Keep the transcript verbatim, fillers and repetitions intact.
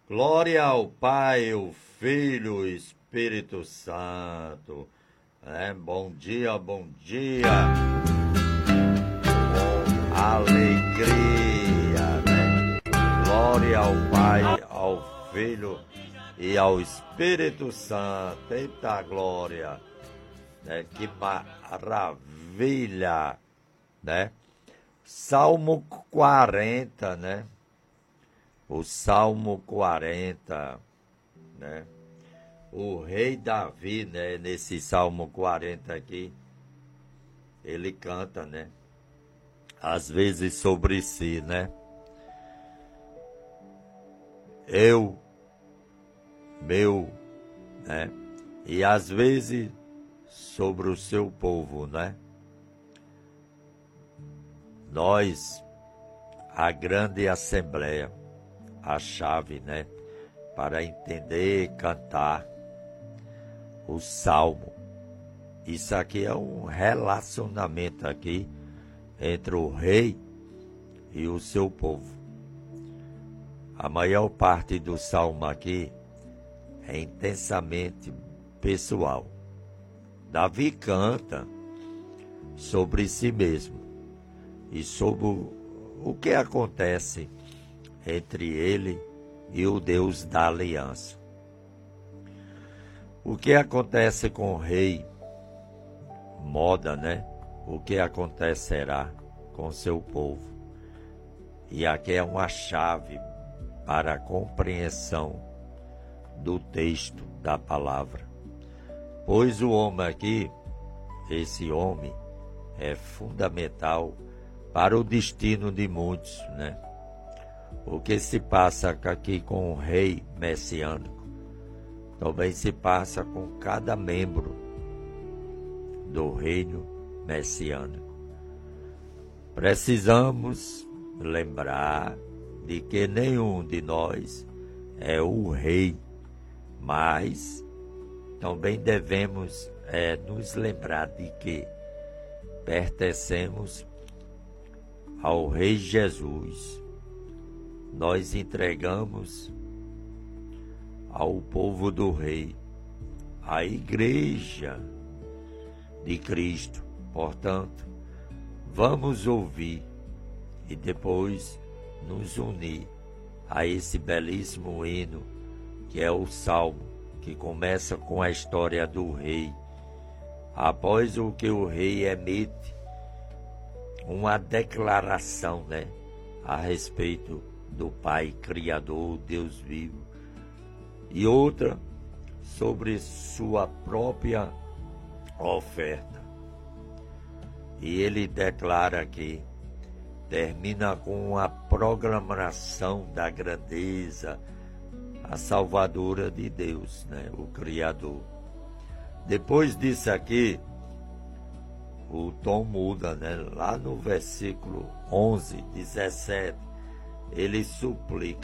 Glória ao Pai, ao Filho, ao Espírito Santo. É, bom dia, bom dia. Com alegria, né? Glória ao Pai, ao Filho e ao Espírito Santo. Eita glória, né? Que maravilha, né? Salmo quarenta, né? O Salmo quarenta, né? O rei Davi, né? Nesse Salmo quarenta aqui, ele canta, né? Às vezes sobre si, né? Eu, meu, né? E às vezes sobre o seu povo, né? Nós, a grande assembleia, a chave, né, para entender e cantar o salmo. Isso aqui é um relacionamento aqui entre o rei e o seu povo. A maior parte do salmo aqui é intensamente pessoal. Davi canta sobre si mesmo e sobre o que acontece entre ele e o Deus da aliança. O que acontece com o rei moda, né? O que acontecerá com seu povo. E aqui é uma chave para a compreensão do texto da palavra. Pois o homem aqui, esse homem, é fundamental para o destino de muitos, né? O que se passa aqui com o rei messiânico, também se passa com cada membro do reino messiânico. Precisamos lembrar de que nenhum de nós é o rei, mas também devemos é, nos lembrar de que pertencemos ao Rei Jesus. Nós entregamos ao povo do Rei, a Igreja de Cristo. Portanto, vamos ouvir e depois nos unir a esse belíssimo hino que é o Salmo, que começa com a história do Rei. Após o que o Rei emite, uma declaração, né, a respeito do Pai Criador, Deus vivo, e outra sobre sua própria oferta. E ele declara aqui, termina com a proclamação da grandeza, a salvadora de Deus, né, o Criador. Depois disso aqui, o tom muda, né? Lá no versículo onze, dezessete, ele suplica: